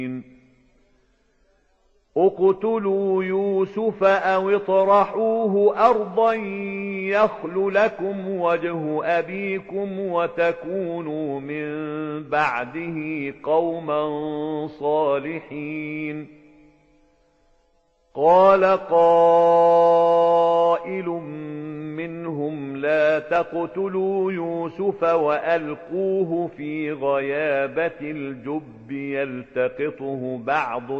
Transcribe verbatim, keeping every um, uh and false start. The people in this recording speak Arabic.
اقتلوا يوسف أو اطرحوه أرضا يخل لكم وجه أبيكم وتكونوا من بعده قوما صالحين. قال قائل منهم لا تقتلوا يوسف وألقوه في غيابة الجب يلتقطه بعض